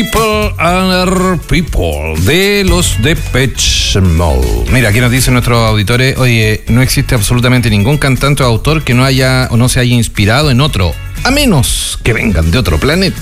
People are people de los Depeche Mode. Mira, aquí nos dicen nuestros auditores: oye, no existe absolutamente ningún cantante o autor que no haya o no se haya inspirado en otro, a menos que vengan de otro planeta.